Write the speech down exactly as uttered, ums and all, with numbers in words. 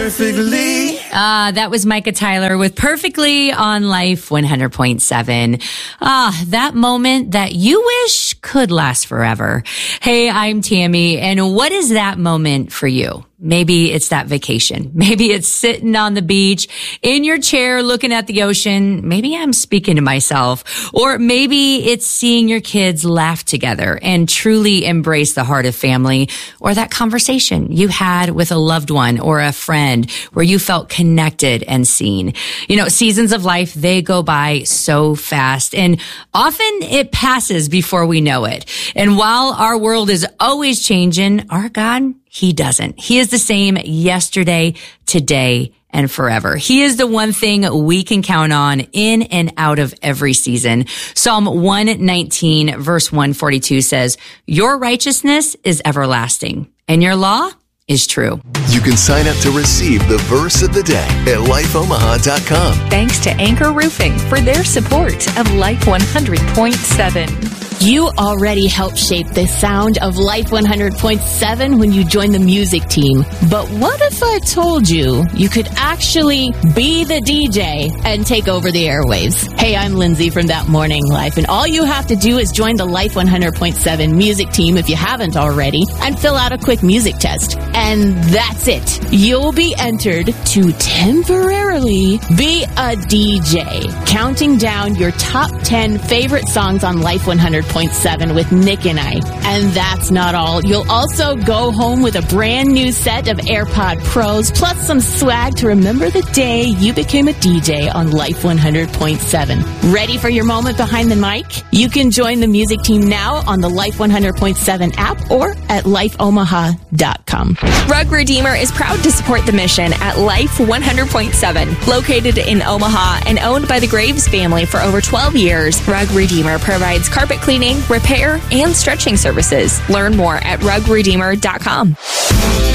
Perfectly. Uh, that was Micah Tyler with Perfectly on Life one hundred point seven. Ah, that moment that you wish could last forever. Hey, I'm Tammy, and what is that moment for you? Maybe it's that vacation. Maybe it's sitting on the beach in your chair looking at the ocean. Maybe I'm speaking to myself. Or maybe it's seeing your kids laugh together and truly embrace the heart of family, or that conversation you had with a loved one or a friend where you felt connected and seen. You know, seasons of life, they go by so fast, and often it passes before we know it. And while our world is always changing, our God, He doesn't. He is the same yesterday, today, and forever. He is the one thing we can count on in and out of every season. Psalm one nineteen verse one forty-two says, "Your righteousness is everlasting, and your law is true." You can sign up to receive the verse of the day at life omaha dot com. Thanks to Anchor Roofing for their support of Life one hundred point seven. You already helped shape the sound of Life one hundred point seven when you joined the music team. But what if I told you you could actually be the D J and take over the airwaves? Hey, I'm Lindsay from That Morning Life, and all you have to do is join the Life one hundred point seven music team if you haven't already, and fill out a quick music test. And that's it. You'll be entered to temporarily be a D J, counting down your top ten favorite songs on Life one hundred point seven with Nick and I. And that's not all. You'll also go home with a brand new set of AirPod Pros, plus some swag to remember the day you became a D J on Life one hundred point seven. Ready for your moment behind the mic? You can join the music team now on the Life one hundred point seven app or at life omaha dot com. Rug Redeemer is proud to support the mission at Life one hundred point seven. Located in Omaha and owned by the Graves family for over twelve years, Rug Redeemer provides carpet cleaning, repair, and stretching services. Learn more at rug redeemer dot com.